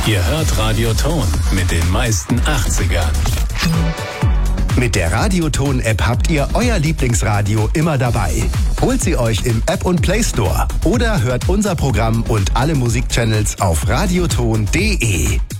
Ihr hört Radio Ton mit den meisten 80ern. Mit der Radioton-App habt ihr euer Lieblingsradio immer dabei. Holt sie euch im App- und Play-Store oder hört unser Programm und alle Musikchannels auf radioton.de.